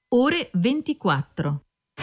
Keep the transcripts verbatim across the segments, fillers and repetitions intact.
Ore ventiquattro.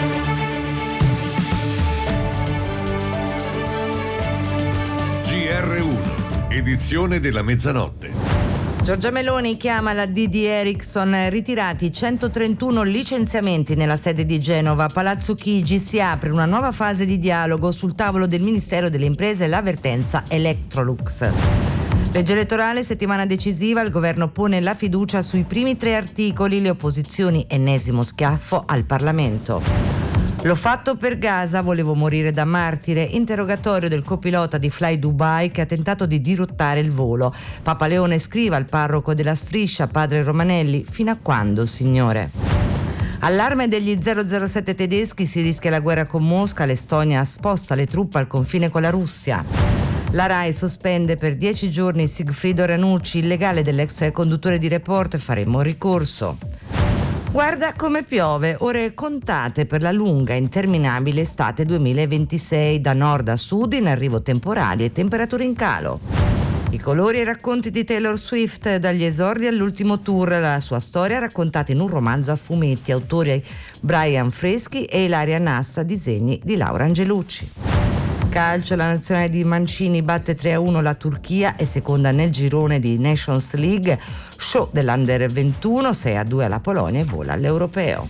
G R uno, edizione della mezzanotte. Giorgia Meloni chiama la D D Ericsson, ritirati centotrentuno licenziamenti nella sede di Genova. Palazzo Chigi, si apre una nuova fase di dialogo sul tavolo del Ministero delle Imprese, l'avvertenza Electrolux. Legge elettorale, settimana decisiva, il governo pone la fiducia sui primi tre articoli, le opposizioni ennesimo schiaffo al Parlamento. L'ho fatto per Gaza, volevo morire da martire, interrogatorio del copilota di Fly Dubai che ha tentato di dirottare il volo. Papa Leone scrive al parroco della Striscia, padre Romanelli, fino a quando, signore? Allarme degli zero zero sette tedeschi, si rischia la guerra con Mosca, l'Estonia sposta le truppe al confine con la Russia. La RAI sospende per dieci giorni Sigfrido Ranucci, illegale dell'ex conduttore di Report, faremo ricorso. Guarda come piove, ore contate per la lunga e interminabile estate duemilaventisei, da nord a sud in arrivo temporali e temperature in calo. I colori e i racconti di Taylor Swift, dagli esordi all'ultimo tour, la sua storia raccontata in un romanzo a fumetti, autori Brian Freschi e Ilaria Nassa, disegni di Laura Angelucci. Calcio, la nazionale di Mancini batte tre a uno la Turchia, è seconda nel girone di Nations League. Show dell'Under ventuno, sei a due alla Polonia e vola all'Europeo.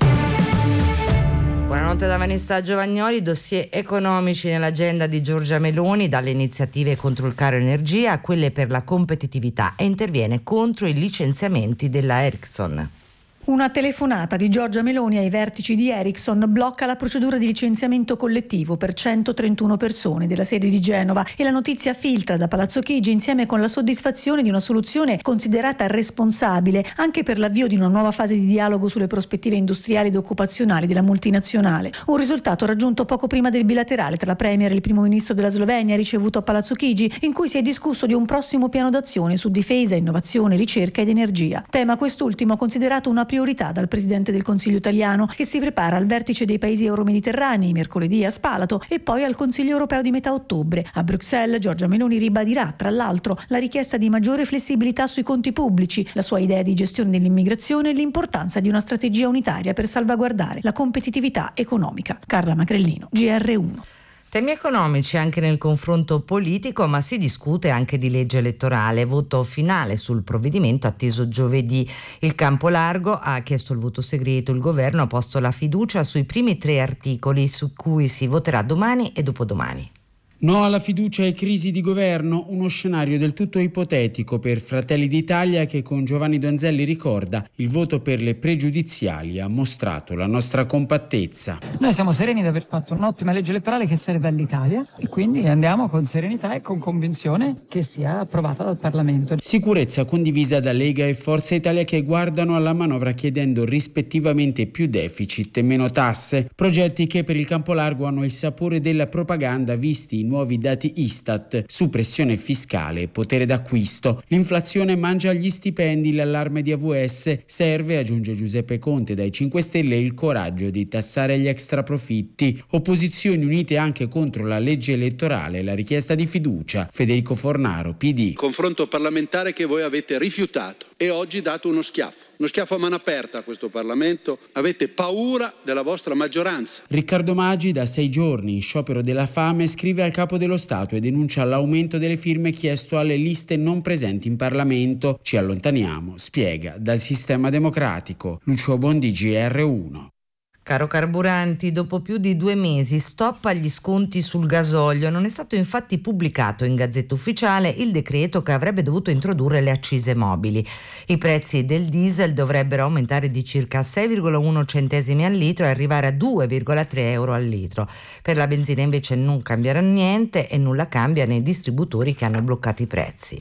Buonanotte da Vanessa Giovagnoli. Dossier economici nell'agenda di Giorgia Meloni, dalle iniziative contro il caro energia a quelle per la competitività, e interviene contro i licenziamenti della Ericsson. Una telefonata di Giorgia Meloni ai vertici di Ericsson blocca la procedura di licenziamento collettivo per centotrentuno persone della sede di Genova, e la notizia filtra da Palazzo Chigi insieme con la soddisfazione di una soluzione considerata responsabile anche per l'avvio di una nuova fase di dialogo sulle prospettive industriali ed occupazionali della multinazionale. Un risultato raggiunto poco prima del bilaterale tra la Premier e il primo ministro della Slovenia ricevuto a Palazzo Chigi, in cui si è discusso di un prossimo piano d'azione su difesa, innovazione, ricerca ed energia. Tema quest'ultimo considerato una priorità dal Presidente del Consiglio italiano, che si prepara al vertice dei paesi euromediterranei mercoledì a Spalato e poi al Consiglio europeo di metà ottobre. A Bruxelles Giorgia Meloni ribadirà, tra l'altro, la richiesta di maggiore flessibilità sui conti pubblici, la sua idea di gestione dell'immigrazione e l'importanza di una strategia unitaria per salvaguardare la competitività economica. Carla Macrellino, G R uno. Temi economici anche nel confronto politico, ma si discute anche di legge elettorale. Voto finale sul provvedimento atteso giovedì. Il campo largo ha chiesto il voto segreto. Il governo ha posto la fiducia sui primi tre articoli su cui si voterà domani e dopodomani. No alla fiducia e crisi di governo, uno scenario del tutto ipotetico per Fratelli d'Italia che con Giovanni Donzelli ricorda: il voto per le pregiudiziali ha mostrato la nostra compattezza. Noi siamo sereni di aver fatto un'ottima legge elettorale che serve all'Italia e quindi andiamo con serenità e con convinzione che sia approvata dal Parlamento. Sicurezza condivisa da Lega e Forza Italia, che guardano alla manovra chiedendo rispettivamente più deficit e meno tasse, progetti che per il campo largo hanno il sapore della propaganda visti i nuovi dati Istat su pressione fiscale e potere d'acquisto. L'inflazione mangia gli stipendi, l'allarme di A V S. Serve, aggiunge Giuseppe Conte dai cinque Stelle, il coraggio di tassare gli extraprofitti. Opposizioni unite anche contro la legge elettorale e la richiesta di fiducia. Federico Fornaro, P D. Confronto parlamentare che voi avete rifiutato e oggi dato uno schiaffo. Uno schiaffo a mano aperta a questo Parlamento. Avete paura della vostra maggioranza. Riccardo Maggi, da sei giorni in sciopero della fame, scrive al Capo dello Stato e denuncia l'aumento delle firme chiesto alle liste non presenti in Parlamento. Ci allontaniamo, spiega, dal sistema democratico. Lucio Bondi, G R uno. Caro carburanti, dopo più di due mesi stop agli sconti sul gasolio. Non è stato infatti pubblicato in Gazzetta Ufficiale il decreto che avrebbe dovuto introdurre le accise mobili. I prezzi del diesel dovrebbero aumentare di circa sei virgola uno centesimi al litro e arrivare a due virgola tre euro al litro. Per la benzina invece non cambierà niente e nulla cambia nei distributori che hanno bloccato i prezzi.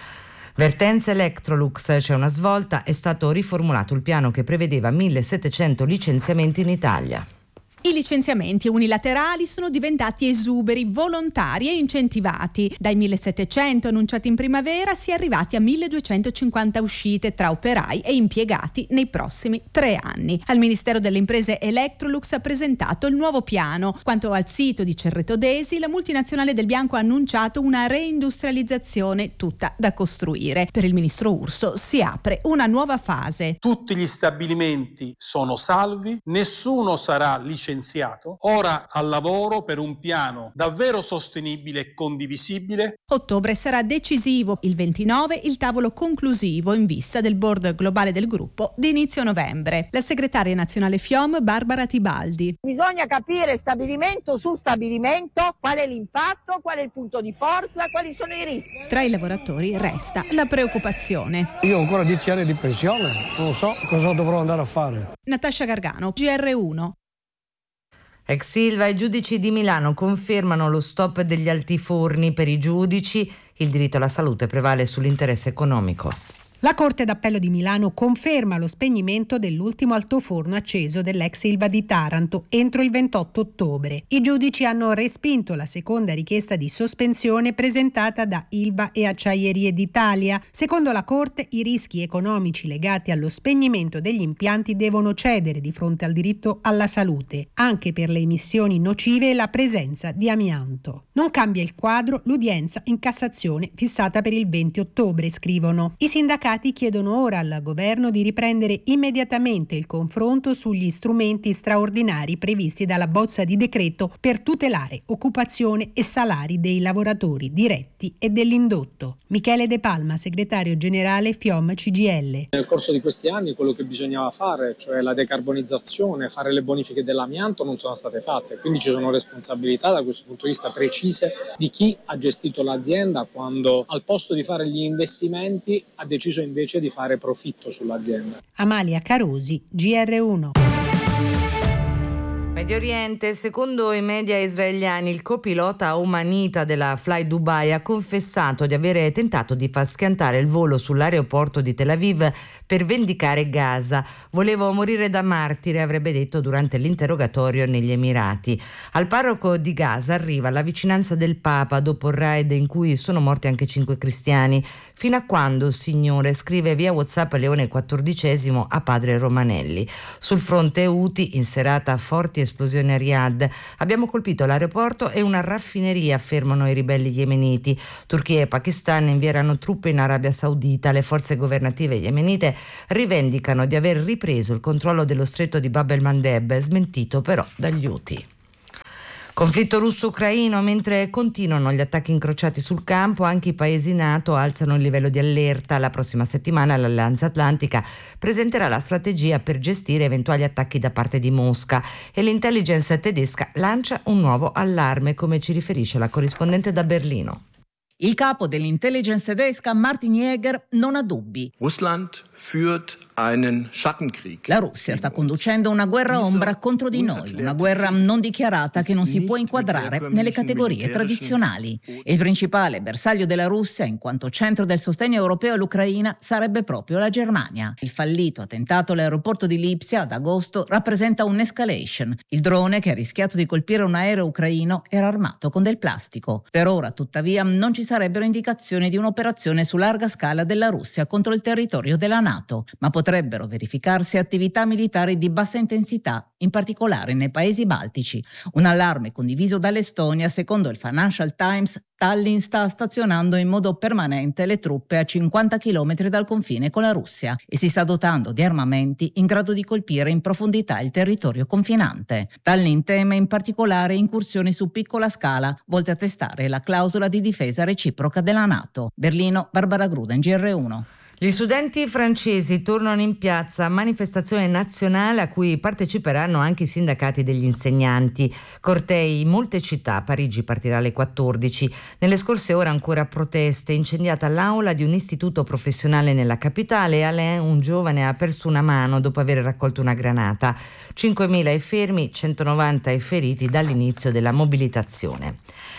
Vertenza Electrolux, c'è una svolta, è stato riformulato il piano che prevedeva millesettecento licenziamenti in Italia. I licenziamenti unilaterali sono diventati esuberi, volontari e incentivati. Dai millesettecento annunciati in primavera si è arrivati a milleduecentocinquanta uscite tra operai e impiegati nei prossimi tre anni. Al Ministero delle Imprese Electrolux ha presentato il nuovo piano. Quanto al sito di Cerreto Desi, la multinazionale del bianco ha annunciato una reindustrializzazione tutta da costruire. Per il ministro Urso si apre una nuova fase. Tutti gli stabilimenti sono salvi, nessuno sarà licenziato. Ora al lavoro per un piano davvero sostenibile e condivisibile. Ottobre sarà decisivo. Il ventinove il tavolo conclusivo in vista del board globale del gruppo di inizio novembre. La segretaria nazionale FIOM Barbara Tibaldi. Bisogna capire stabilimento su stabilimento qual è l'impatto, qual è il punto di forza, quali sono i rischi. Tra i lavoratori resta la preoccupazione. Io ho ancora dieci anni di pensione, non so cosa dovrò andare a fare. Natascia Gargano, G R uno. Ex Ilva, i giudici di Milano confermano lo stop degli altiforni per i giudici. Il diritto alla salute prevale sull'interesse economico. La Corte d'Appello di Milano conferma lo spegnimento dell'ultimo altoforno acceso dell'ex Ilva di Taranto entro il ventotto ottobre. I giudici hanno respinto la seconda richiesta di sospensione presentata da Ilva e Acciaierie d'Italia. Secondo la Corte, i rischi economici legati allo spegnimento degli impianti devono cedere di fronte al diritto alla salute, anche per le emissioni nocive e la presenza di amianto. Non cambia il quadro l'udienza in Cassazione fissata per il venti ottobre, scrivono. I sindacati chiedono ora al governo di riprendere immediatamente il confronto sugli strumenti straordinari previsti dalla bozza di decreto per tutelare occupazione e salari dei lavoratori diretti e dell'indotto. Michele De Palma, segretario generale FIOM C G I L. Nel corso di questi anni quello che bisognava fare, cioè la decarbonizzazione, fare le bonifiche dell'amianto, non sono state fatte, quindi ci sono responsabilità da questo punto di vista precise di chi ha gestito l'azienda quando al posto di fare gli investimenti ha deciso invece di fare profitto sull'azienda. Amalia Carosi, G R uno. Medio Oriente, secondo i media israeliani, il copilota Omanita della Fly Dubai ha confessato di avere tentato di far schiantare il volo sull'aeroporto di Tel Aviv per vendicare Gaza. Volevo morire da martire, avrebbe detto durante l'interrogatorio negli Emirati. Al parroco di Gaza arriva la vicinanza del Papa dopo il raid in cui sono morti anche cinque cristiani. Fino a quando, signore, scrive via WhatsApp Leone quattordicesimo a padre Romanelli. Sul fronte Houthi, in serata forti esplosioni a Riyadh. Abbiamo colpito l'aeroporto e una raffineria, affermano i ribelli yemeniti. Turchia e Pakistan invieranno truppe in Arabia Saudita. Le forze governative yemenite rivendicano di aver ripreso il controllo dello stretto di Bab el-Mandeb, smentito però dagli Houthi. Conflitto russo-ucraino, mentre continuano gli attacchi incrociati sul campo, anche i paesi NATO alzano il livello di allerta. La prossima settimana l'Alleanza Atlantica presenterà la strategia per gestire eventuali attacchi da parte di Mosca e l'intelligence tedesca lancia un nuovo allarme, come ci riferisce la corrispondente da Berlino. Il capo dell'intelligence tedesca, Martin Jäger, non ha dubbi. Russland führt einen Schattenkrieg. La Russia sta conducendo una guerra ombra contro di noi, una guerra non dichiarata che non si può inquadrare nelle categorie tradizionali. Il principale bersaglio della Russia, in quanto centro del sostegno europeo all'Ucraina, sarebbe proprio la Germania. Il fallito attentato all'aeroporto di Lipsia ad agosto rappresenta un'escalation. Il drone, che ha rischiato di colpire un aereo ucraino, era armato con del plastico. Per ora, tuttavia, non ci sarebbero indicazioni di un'operazione su larga scala della Russia contro il territorio della NATO, ma potrebbero verificarsi attività militari di bassa intensità, in particolare nei paesi baltici. Un allarme condiviso dall'Estonia, secondo il Financial Times, Tallinn sta stazionando in modo permanente le truppe a cinquanta chilometri dal confine con la Russia e si sta dotando di armamenti in grado di colpire in profondità il territorio confinante. Tallinn teme in particolare incursioni su piccola scala volte a testare la clausola di difesa reciproca della NATO. Berlino, Barbara Gruden, G R uno. Gli studenti francesi tornano in piazza a manifestazione nazionale a cui parteciperanno anche i sindacati degli insegnanti. Cortei in molte città, Parigi partirà alle quattordici. Nelle scorse ore ancora proteste, incendiata l'aula di un istituto professionale nella capitale e Alain, un giovane, ha perso una mano dopo aver raccolto una granata. cinquemila i fermi, centonovanta i feriti dall'inizio della mobilitazione.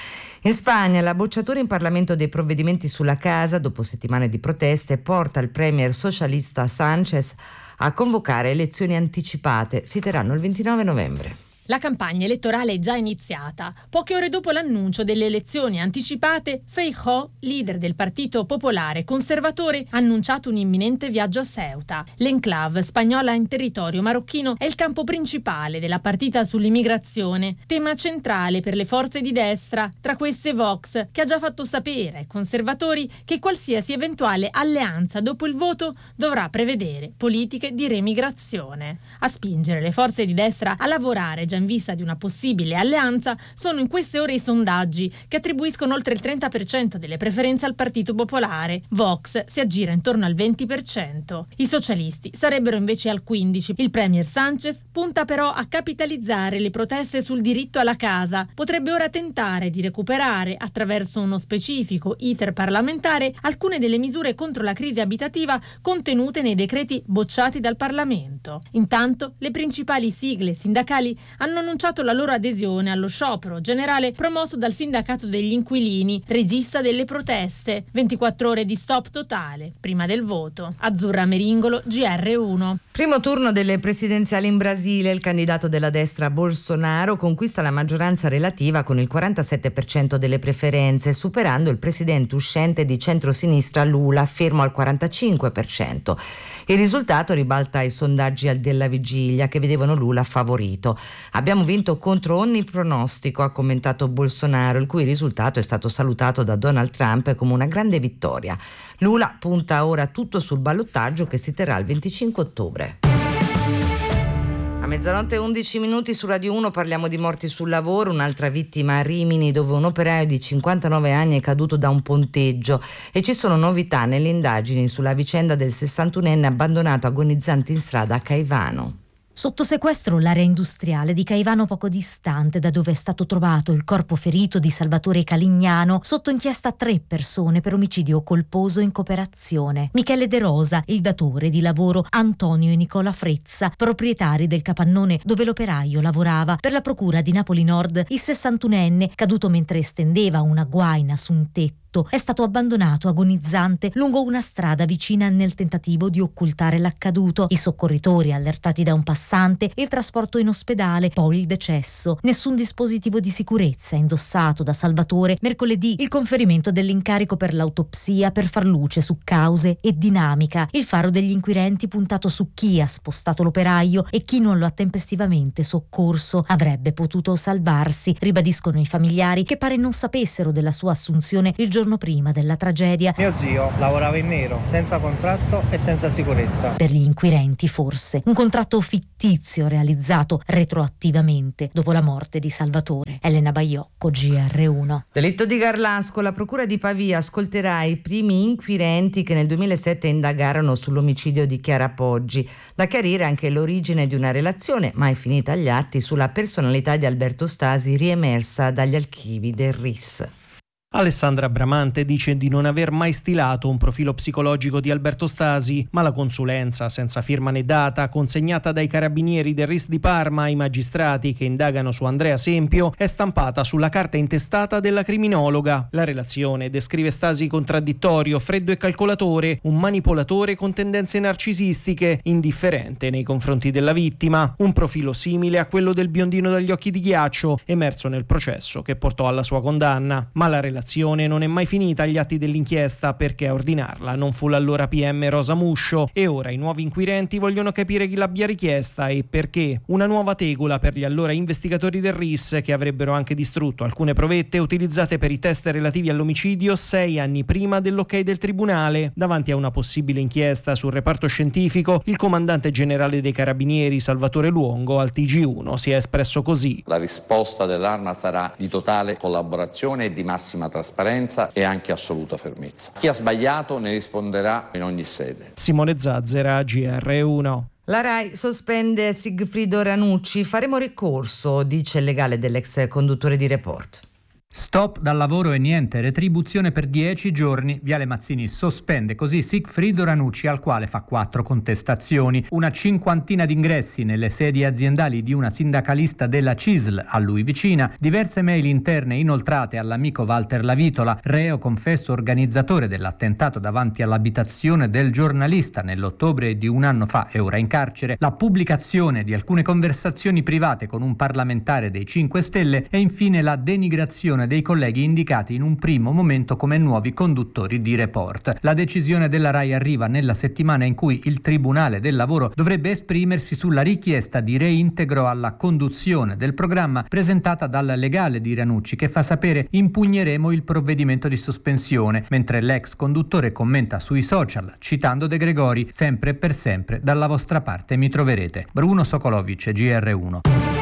In Spagna la bocciatura in Parlamento dei provvedimenti sulla casa, dopo settimane di proteste, porta il premier socialista Sánchez a convocare elezioni anticipate. Si terranno il ventinove novembre. La campagna elettorale è già iniziata. Poche ore dopo l'annuncio delle elezioni anticipate, Feijóo, leader del Partito Popolare Conservatore, ha annunciato un imminente viaggio a Ceuta. L'enclave spagnola in territorio marocchino è il campo principale della partita sull'immigrazione, tema centrale per le forze di destra, tra queste Vox, che ha già fatto sapere ai conservatori che qualsiasi eventuale alleanza dopo il voto dovrà prevedere politiche di remigrazione. A spingere le forze di destra a lavorare già in vista di una possibile alleanza sono in queste ore i sondaggi che attribuiscono oltre il trenta per cento delle preferenze al Partito Popolare. Vox si aggira intorno al venti per cento. I socialisti sarebbero invece al quindici per cento. Il premier Sánchez punta però a capitalizzare le proteste sul diritto alla casa. Potrebbe ora tentare di recuperare, attraverso uno specifico iter parlamentare, alcune delle misure contro la crisi abitativa contenute nei decreti bocciati dal Parlamento. Intanto, le principali sigle sindacali hanno annunciato la loro adesione allo sciopero generale promosso dal sindacato degli inquilini, regista delle proteste. ventiquattro ore di stop totale prima del voto. Azzurra Meringolo, G R uno. Primo turno delle presidenziali in Brasile. Il candidato della destra Bolsonaro conquista la maggioranza relativa con il quarantasette per cento delle preferenze, superando il presidente uscente di centrosinistra Lula, fermo al quarantacinque per cento. Il risultato ribalta i sondaggi della vigilia, che vedevano Lula favorito. Abbiamo vinto contro ogni pronostico, ha commentato Bolsonaro, il cui risultato è stato salutato da Donald Trump come una grande vittoria. Lula punta ora tutto sul ballottaggio che si terrà il venticinque ottobre. A mezzanotte e undici minuti su Radio uno parliamo di morti sul lavoro, un'altra vittima a Rimini, dove un operaio di cinquantanove anni è caduto da un ponteggio, e ci sono novità nelle indagini sulla vicenda del sessantunenne abbandonato agonizzante in strada a Caivano. Sotto sequestro l'area industriale di Caivano, poco distante da dove è stato trovato il corpo ferito di Salvatore Calignano. Sotto inchiesta tre persone per omicidio colposo in cooperazione. Michele De Rosa, il datore di lavoro, Antonio e Nicola Frezza, proprietari del capannone dove l'operaio lavorava. Per la procura di Napoli Nord, il sessantunenne, caduto mentre stendeva una guaina su un tetto, è stato abbandonato agonizzante lungo una strada vicina nel tentativo di occultare l'accaduto. I soccorritori allertati da un passante, il trasporto in ospedale, poi il decesso. Nessun dispositivo di sicurezza indossato da Salvatore. Mercoledì il conferimento dell'incarico per l'autopsia per far luce su cause e dinamica. Il faro degli inquirenti puntato su chi ha spostato l'operaio e chi non lo ha tempestivamente soccorso. Avrebbe potuto salvarsi, ribadiscono i familiari, che pare non sapessero della sua assunzione il giorno giorno prima della tragedia. Mio zio lavorava in nero, senza contratto e senza sicurezza. Per gli inquirenti forse un contratto fittizio realizzato retroattivamente dopo la morte di Salvatore. Elena Baiocco, G R uno. Delitto di Garlasco. La procura di Pavia ascolterà i primi inquirenti che nel duemilasette indagarono sull'omicidio di Chiara Poggi. Da chiarire anche l'origine di una relazione mai finita agli atti sulla personalità di Alberto Stasi, riemersa dagli archivi del R I S. Alessandra Bramante dice di non aver mai stilato un profilo psicologico di Alberto Stasi, ma la consulenza, senza firma né data, consegnata dai carabinieri del R I S di Parma ai magistrati che indagano su Andrea Sempio, è stampata sulla carta intestata della criminologa. La relazione descrive Stasi contraddittorio, freddo e calcolatore, un manipolatore con tendenze narcisistiche, indifferente nei confronti della vittima, un profilo simile a quello del biondino dagli occhi di ghiaccio, emerso nel processo che portò alla sua condanna. Ma la relazione non è mai finita agli atti dell'inchiesta, perché a ordinarla non fu l'allora P M Rosa Muscio, e ora i nuovi inquirenti vogliono capire chi l'abbia richiesta e perché. Una nuova tegola per gli allora investigatori del R I S, che avrebbero anche distrutto alcune provette utilizzate per i test relativi all'omicidio sei anni prima dell'ok del tribunale. Davanti a una possibile inchiesta sul reparto scientifico, il comandante generale dei carabinieri Salvatore Luongo al T G uno si è espresso così: la risposta dell'Arma sarà di totale collaborazione e di massima trasparenza e anche assoluta fermezza. Chi ha sbagliato ne risponderà in ogni sede. Simone Zazzera, G R uno. La RAI sospende Sigfrido Ranucci. Faremo ricorso, dice il legale dell'ex conduttore di Report. Stop dal lavoro e niente retribuzione per dieci giorni. Viale Mazzini sospende così Sigfrido Ranucci, al quale fa quattro contestazioni. Una cinquantina di ingressi nelle sedi aziendali di una sindacalista della C I S L a lui vicina, diverse mail interne inoltrate all'amico Walter Lavitola, reo confesso organizzatore dell'attentato davanti all'abitazione del giornalista nell'ottobre di un anno fa e ora in carcere, la pubblicazione di alcune conversazioni private con un parlamentare dei cinque Stelle e infine la denigrazione dei colleghi indicati in un primo momento come nuovi conduttori di Report. La decisione della RAI arriva nella settimana in cui il Tribunale del Lavoro dovrebbe esprimersi sulla richiesta di reintegro alla conduzione del programma presentata dal legale di Ranucci, che fa sapere: impugneremo il provvedimento di sospensione, mentre l'ex conduttore commenta sui social citando De Gregori: sempre e per sempre dalla vostra parte mi troverete. Bruno Sokolovic, G R uno.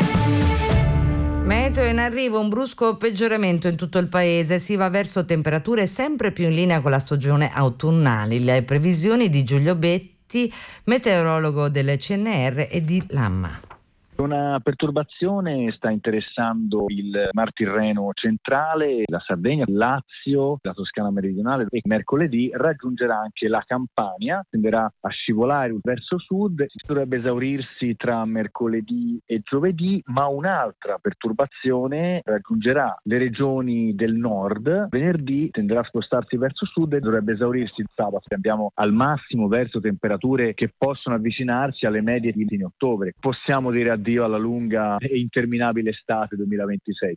Meteo: in arrivo un brusco peggioramento in tutto il paese, si va verso temperature sempre più in linea con la stagione autunnale. Le previsioni di Giulio Betti, meteorologo del C N R e di Lamma. Una perturbazione sta interessando il Mar Tirreno centrale, la Sardegna, il Lazio, la Toscana meridionale e mercoledì raggiungerà anche la Campania, tenderà a scivolare verso sud, dovrebbe esaurirsi tra mercoledì e giovedì, ma un'altra perturbazione raggiungerà le regioni del nord, venerdì tenderà a spostarsi verso sud e dovrebbe esaurirsi il sabato. Andiamo al massimo verso temperature che possono avvicinarsi alle medie di fine ottobre. Possiamo dire addio alla lunga e interminabile estate duemilaventisei.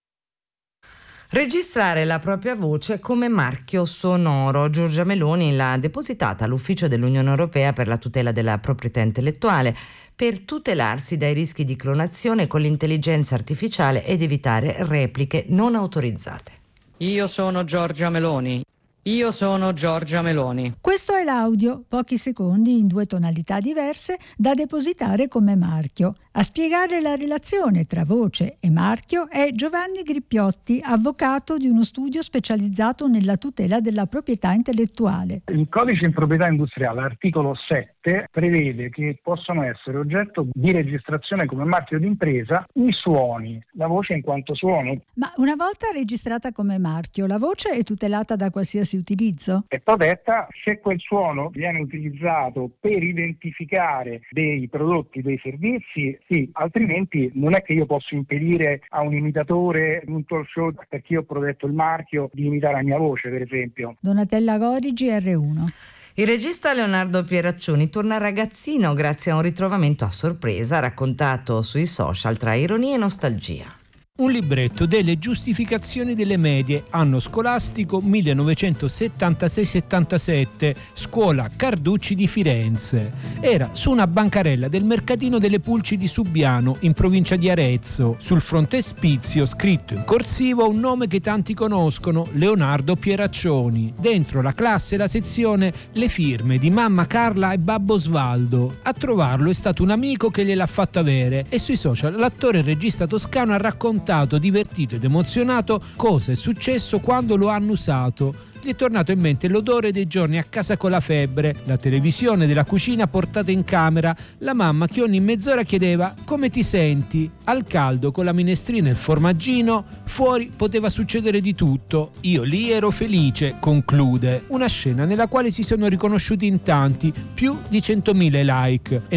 Registrare la propria voce come marchio sonoro. Giorgia Meloni l'ha depositata all'ufficio dell'Unione Europea per la tutela della proprietà intellettuale per tutelarsi dai rischi di clonazione con l'intelligenza artificiale ed evitare repliche non autorizzate. Io sono Giorgia Meloni. Io sono Giorgia Meloni. Questo è l'audio, pochi secondi in due tonalità diverse, da depositare come marchio. A spiegare la relazione tra voce e marchio è Giovanni Grippiotti, avvocato di uno studio specializzato nella tutela della proprietà intellettuale. Il codice in proprietà industriale, articolo sette, prevede che possono essere oggetto di registrazione come marchio d'impresa i suoni, la voce in quanto suono. Ma una volta registrata come marchio, la voce è tutelata da qualsiasi utilizzo? È protetta se quel suono viene utilizzato per identificare dei prodotti, dei servizi, sì, altrimenti non è che io posso impedire a un imitatore in un talk show, perché io ho protetto il marchio, di imitare la mia voce, per esempio. Donatella Gori, G R uno. Il regista Leonardo Pieraccioni torna ragazzino grazie a un ritrovamento a sorpresa raccontato sui social tra ironia e nostalgia. Un libretto delle giustificazioni delle medie, anno scolastico millenovecentosettantasei settantasette, scuola Carducci di Firenze. Era su una bancarella del mercatino delle Pulci di Subiano, in provincia di Arezzo. Sul frontespizio, scritto in corsivo, un nome che tanti conoscono, Leonardo Pieraccioni. Dentro la classe e la sezione, le firme di mamma Carla e babbo Osvaldo. A trovarlo è stato un amico che gliel'ha fatto avere e sui social l'attore e regista toscano ha raccontato divertito ed emozionato cosa è successo quando lo hanno usato. Gli è tornato in mente l'odore dei giorni a casa con la febbre, la televisione della cucina portata in camera, la mamma che ogni mezz'ora chiedeva come ti senti, al caldo con la minestrina e il formaggino, fuori poteva succedere di tutto, io lì ero felice, conclude. Una scena nella quale si sono riconosciuti in tanti, più di centomila like.